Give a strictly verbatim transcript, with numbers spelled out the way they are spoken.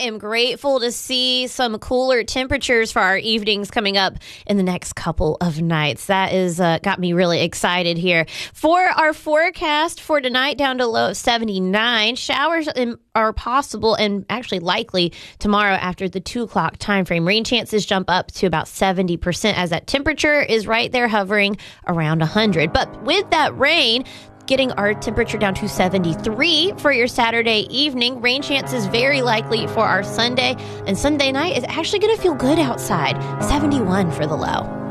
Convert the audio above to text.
am grateful to see some cooler temperatures for our evenings coming up in the next couple of nights. That is uh, got me really excited here. For our forecast for tonight, down to low of seventy-nine. Showers in, are possible and actually likely tomorrow after the two o'clock time frame. Rain chances jump up to about seventy percent as that temperature is right there hovering around one hundred. But with that rain, getting our temperature down to seventy-three for your Saturday evening. Rain chances very likely for our Sunday. And Sunday night is actually going to feel good outside. seventy-one for the low.